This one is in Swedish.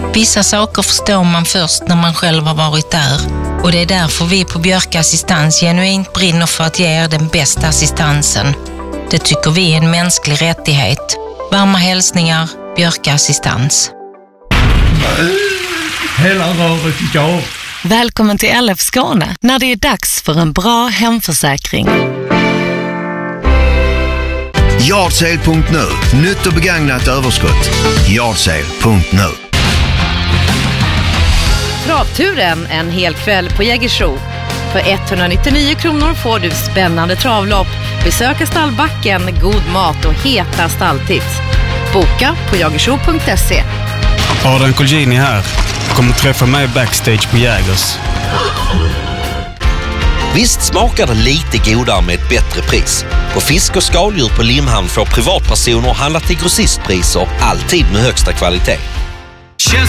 Vissa saker förstår man först när man själv har varit där. Och det är därför vi på Björk Assistans genuint brinner för att ge er den bästa assistansen. Det tycker vi är en mänsklig rättighet. Varma hälsningar, Björk Assistans. Hela röret idag. Välkommen till LF Skåne när det är dags för en bra hemförsäkring. Yardsale.nu. Nytt och begagnat överskott. Yardsale.nu. Travturen en hel kväll på Jägersro. För 199 kronor får du spännande travlopp, besöka stallbacken, god mat och heta stalltips. Boka på jagersro.se. Adrian Colgjini här. Kommer träffa mig backstage på Jägers. Visst smakar det lite godare med ett bättre pris. På fisk och skaldjur på Limhamn får privatpersoner handla till grossistpriser, alltid med högsta kvalitet.